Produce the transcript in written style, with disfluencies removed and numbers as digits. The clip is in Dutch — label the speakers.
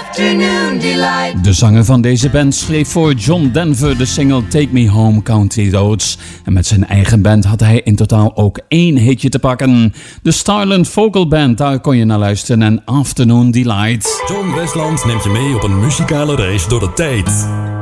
Speaker 1: Afternoon Delight.
Speaker 2: De zanger van deze band schreef voor John Denver de single Take Me Home Country Roads. En met zijn eigen band had hij in totaal ook 1 hitje te pakken. De Starland Vocal Band, daar kon je naar luisteren en Afternoon Delight.
Speaker 3: John Westland neemt je mee op een muzikale reis door de tijd.